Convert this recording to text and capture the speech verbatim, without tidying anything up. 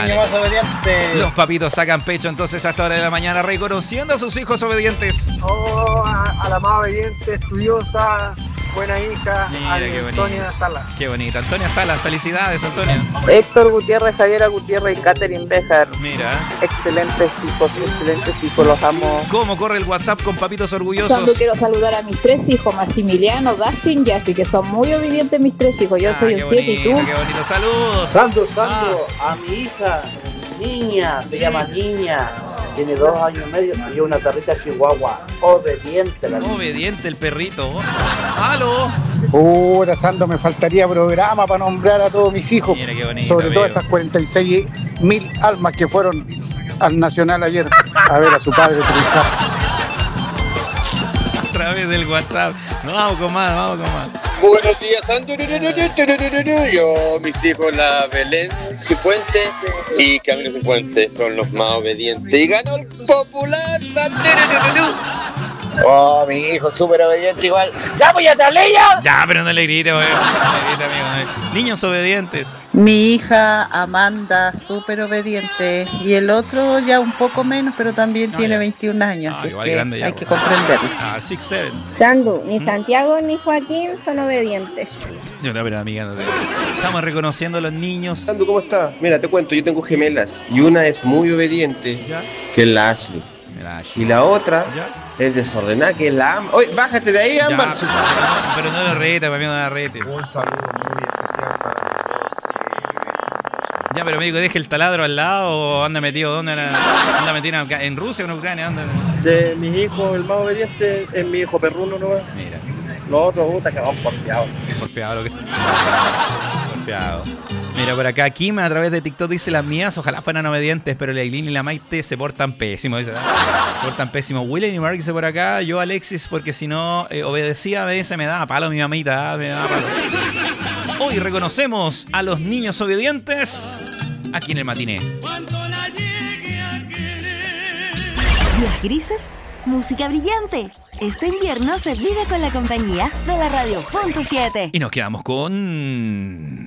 niño más obediente. Los papitos sacan pecho entonces a esta hora de la mañana reconociendo a sus hijos obedientes. Oh, a, a la más obediente, estudiosa, buena hija, Mira, qué bonito. Antonia Salas. Qué bonita. Antonia Salas, felicidades, Antonia. Héctor Gutiérrez, Javiera Gutiérrez y Catherine Bejar. Mira. Excelentes hijos, excelentes hijos, los amo. ¿Cómo corre el WhatsApp con papitos orgullosos? Sandro, quiero saludar a mis tres hijos, Maximiliano, Dustin y Jeffrey, que son muy obedientes mis tres hijos. Yo Ah, soy qué el siete y tú. bonito, qué bonito. Saludos. Sandro, Sandro, a mi hija, niña, se llama Niña, tiene dos años y medio y es una perrita chihuahua, obediente la niña. Obediente el perrito. ¡Aló! Puta, Sandro, me faltaría programa para nombrar a todos mis hijos. Mira qué bonito. Sobre todo veo. esas cuarenta y seis mil almas que fueron al Nacional ayer a ver a su padre triunfar. A través del WhatsApp. No, vamos con más, vamos con más. Buenos días, Sandro. Yo, mis hijos, la Belén Cifuentes y Camilo Cifuentes son los más obedientes. Y ganó el popular. Oh, mi hijo, súper obediente igual. ¡Ya, pues ya te hablé ya! Ya, pero no le grite, weón. No le grite, amigo. Niños obedientes. Mi hija Amanda, súper obediente. Y el otro ya un poco menos, pero también No, tiene ya. veintiún años. Ah, así igual que grande ya, hay que bueno. comprenderlo. Ah, seis siete. Sandu, ni Santiago ni Joaquín son obedientes. Yo te pero amiga, no te... Estamos reconociendo a los niños. Sandro, ¿cómo estás? Mira, te cuento, yo tengo gemelas y una es muy obediente, ¿Ya? que es la Ashley. Mira, Y la otra ¿Ya? es desordenada, que es la Ámbar. ¡Oye, bájate de ahí, Ya, Ámbar! pero, pero no lo rete, para mí no lo rete. Un saludo muy especial para los dos. Ya, pero amigo, deje el taladro al lado o anda metido, ¿dónde anda, anda metido en, en Rusia o en Ucrania? Anda. De mis hijos, el más obediente es mi hijo perruno, ¿no? Mira, Los otros, puta, que vamos porfiados. qué porfiado lo que porfiado. Mira, por acá Kim a través de TikTok dice: las mías ojalá fueran obedientes, pero la Eileen y la Maite se portan pésimo. Dice, ¿verdad? Se portan pésimo. William y Mark dice por acá: yo Alexis, porque si no eh, obedecía a veces me daba palo mi mamita, ¿eh? Me daba palo. Hoy reconocemos a los niños obedientes aquí en el matiné. Días grises, música brillante. Este invierno se vive con la compañía de la Radio Punto siete. Y nos quedamos con...